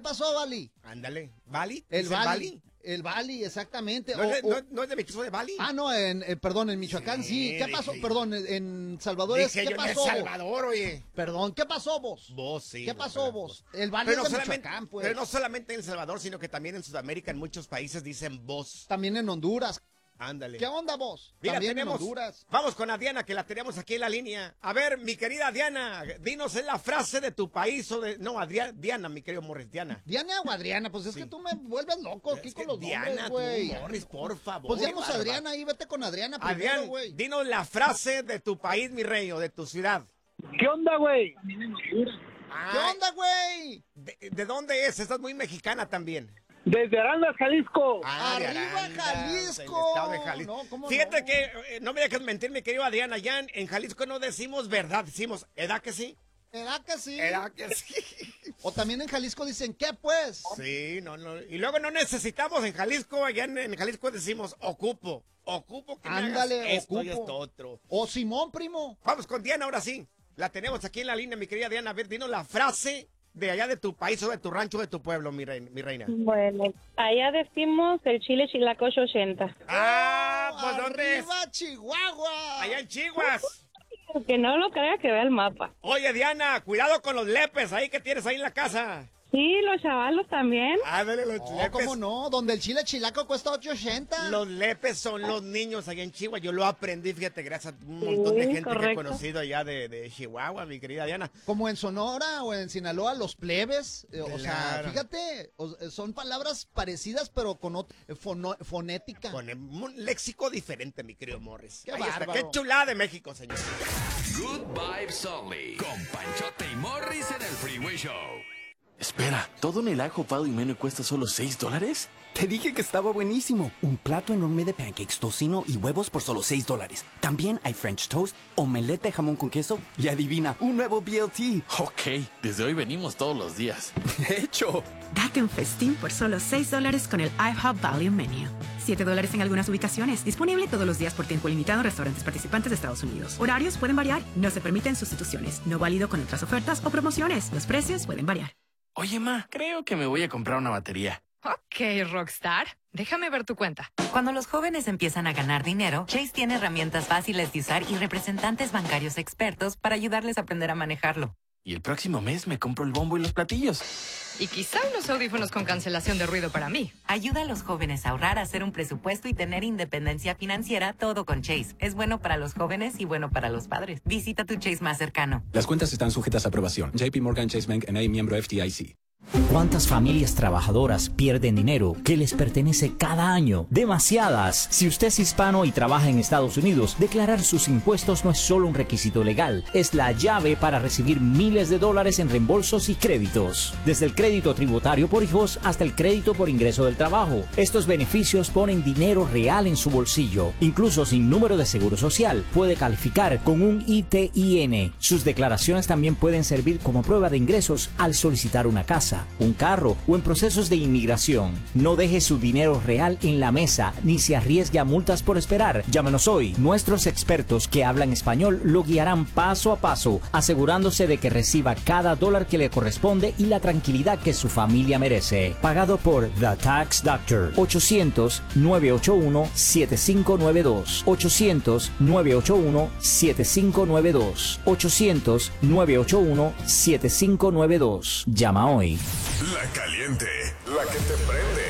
pasó, Bali? Ándale. ¿Bali? El Bali. El Bali, exactamente. ¿No es de Michoacán de Bali? Ah, no, perdón, en Michoacán sí. ¿Qué pasó? Perdón, en Salvador dije ¿qué yo pasó? En El Salvador, oye. Perdón, ¿qué pasó vos? Vos sí. ¿Qué pasó vos? El Bali pero es de no Michoacán, pues. Pero no solamente en El Salvador, sino que también en Sudamérica, en muchos países dicen vos. También en Honduras. Ándale. ¿Qué onda vos? Mira, también en Honduras. Vamos con la Diana, que la tenemos aquí en la línea. A ver, mi querida Diana, dinos la frase de tu país o de... No, Diana, mi querido Morris, Diana. ¿Diana o Adriana? Pues es que tú me vuelves loco aquí con los Diana, nombres, güey. Morris, por favor. Pues digamos Adriana ahí, vete con Adriana primero, güey. Dinos la frase de tu país, mi rey, o de tu ciudad. ¿Qué onda, güey? ¿Qué onda, güey? ¿De dónde es? Estás muy mexicana también. Desde Arandas, Jalisco. ¡Arriba, Jalisco! El estado de Jalisco. No, Fíjate que, no me dejes mentir, mi querido Adrián, allá en Jalisco no decimos verdad, decimos, ¿edad que sí? ¿Edad que sí? ¿Edad que sí? O también en Jalisco dicen, ¿qué pues? Sí, no. Y luego no necesitamos en Jalisco, allá en Jalisco decimos, ocupo que me Ándale, hagas esto ocupo. y esto otro. O Simón, primo. Vamos con Diana, ahora sí. La tenemos aquí en la línea, mi querida Diana. A ver, dinos la frase de allá de tu país o de tu rancho, de tu pueblo, mi reina. Bueno, allá decimos el chile chilacocho 80. Ah, pues ¿dónde es? ¡Arriba, Chihuahua! Allá en Chihuahua. Que no lo crea, que vea el mapa. Oye, Diana, cuidado con los lepes ahí que tienes ahí en la casa. Sí, los chavalos también. Ándale, los lepes. ¿Cómo no? Donde el chile chilaco cuesta 8.80. Los lepes son los niños allá en Chihuahua. Yo lo aprendí, fíjate, gracias a un montón de gente que he conocido allá de Chihuahua, mi querida Diana. Como en Sonora o en Sinaloa, los plebes. O sea, Claro. fíjate, son palabras parecidas, pero con fonética. Con un léxico diferente, mi querido Morris. Qué Ahí está. bárbaro. Qué chulada de México, señor. Good Vibes Only. Con Panchote y Morris en el Freeway Show. Espera, ¿todo en el ajo Pado y Menú cuesta solo $6? Te dije que estaba buenísimo. Un plato enorme de pancakes, tocino y huevos por solo $6. También hay French toast, omelette de jamón con queso y adivina, un nuevo BLT. Ok, desde hoy venimos todos los días. ¡Hecho! Date un festín por solo $6 con el IHOP Value Menu. $7 en algunas ubicaciones. Disponible todos los días por tiempo limitado en restaurantes participantes de Estados Unidos. Horarios pueden variar. No se permiten sustituciones. No válido con otras ofertas o promociones. Los precios pueden variar. Oye, ma, creo que me voy a comprar una batería. Ok, Rockstar. Déjame ver tu cuenta. Cuando los jóvenes empiezan a ganar dinero, Chase tiene herramientas fáciles de usar y representantes bancarios expertos para ayudarles a aprender a manejarlo. Y el próximo mes me compro el bombo y los platillos. Y quizá unos audífonos con cancelación de ruido para mí. Ayuda a los jóvenes a ahorrar, hacer un presupuesto y tener independencia financiera, todo con Chase. Es bueno para los jóvenes y bueno para los padres. Visita tu Chase más cercano. Las cuentas están sujetas a aprobación. JP Morgan Chase Bank N.A., miembro FDIC. ¿Cuántas familias trabajadoras pierden dinero que les pertenece cada año? Demasiadas. Si usted es hispano y trabaja en Estados Unidos, declarar sus impuestos no es solo un requisito legal, es la llave para recibir miles de dólares en reembolsos y créditos. Desde el crédito tributario por hijos hasta el crédito por ingreso del trabajo. Estos beneficios ponen dinero real en su bolsillo. Incluso sin número de seguro social, puede calificar con un ITIN. Sus declaraciones también pueden servir como prueba de ingresos al solicitar una casa, un carro o en procesos de inmigración. No deje su dinero real en la mesa ni se arriesgue a multas por esperar. Llámenos hoy. Nuestros expertos que hablan español lo guiarán paso a paso, asegurándose de que reciba cada dólar que le corresponde y la tranquilidad que su familia merece. Pagado por The Tax Doctor. 800-981-7592. 800-981-7592. 800-981-7592. Llama hoy. La caliente, la que te prende.